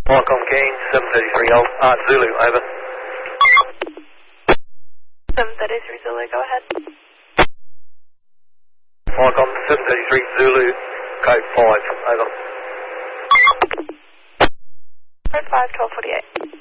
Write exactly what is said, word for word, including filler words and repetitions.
Micom King, seven thirty-three Alpha, uh, Zulu, over. seven thirty-three Zulu, go ahead. Micom, seven thirty-three Zulu, code five, over. Code five, twelve forty-eight.